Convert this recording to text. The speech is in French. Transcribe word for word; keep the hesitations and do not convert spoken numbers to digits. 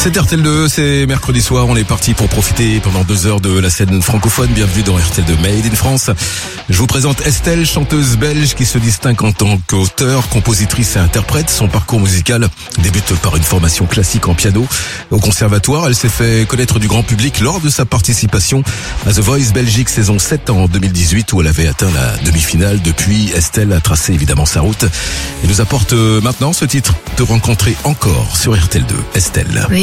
C'est R T L deux, c'est mercredi soir, on est parti pour profiter pendant deux heures de la scène francophone. Bienvenue dans R T L deux Made in France. Je vous présente Estelle, chanteuse belge qui se distingue en tant qu'auteure, compositrice et interprète. Son parcours musical débute par une formation classique en piano au conservatoire. Elle s'est fait connaître du grand public lors de sa participation à The Voice Belgique saison sept en deux mille dix-huit où elle avait atteint la demi-finale. Depuis, Estelle a tracé évidemment sa route et nous apporte maintenant ce titre, Te rencontrer encore sur R T L deux. Estelle. Oui.